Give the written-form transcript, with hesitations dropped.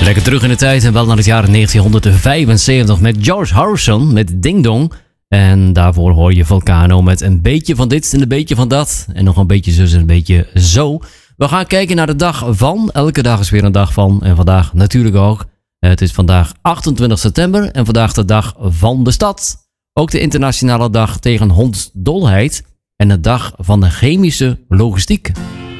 Lekker terug in de tijd en wel naar het jaar 1975 met George Harrison met Ding Dong. En daarvoor hoor je Volcano met een beetje van dit en een beetje van dat. En nog een beetje zus en een beetje zo. We gaan kijken naar de dag van. Elke dag is weer een dag van. En vandaag natuurlijk ook. Het is vandaag 28 september en vandaag de dag van de stad. Ook de internationale dag tegen hondsdolheid. En de dag van de chemische logistiek.